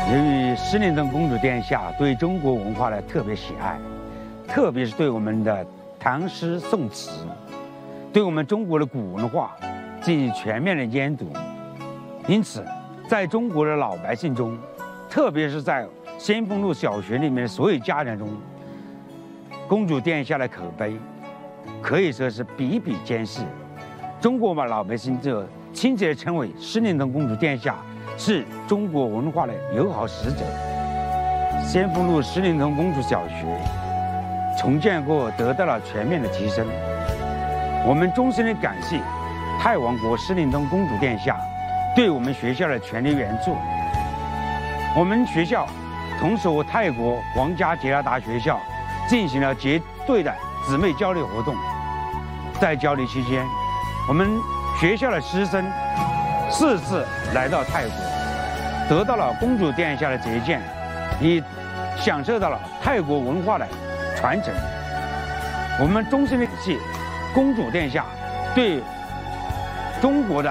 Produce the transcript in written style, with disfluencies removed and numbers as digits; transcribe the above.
由于诗令登公主殿下对中国文化的特别喜爱，特别是对我们的唐诗宋词，对我们中国的古文化进行全面的研读，因此，在中国的老百姓中，特别是在先锋路小学里面的所有家长中，公主殿下的口碑可以说是比比皆是。中国老百姓就亲切地称为诗令登公主殿下是中国文化的友好使者。先锋路诗令登公主小学重建后得到了全面的提升，我们衷心的感谢泰王国诗令登公主殿下对我们学校的全力援助。我们学校同时和泰国皇家捷拉达学校进行了结对的姊妹交流活动。在交流期间，我们学校的师生4次来到泰国，得到了公主殿下的接见，也享受到了泰国文化的传承。我们衷心的感谢公主殿下对中国的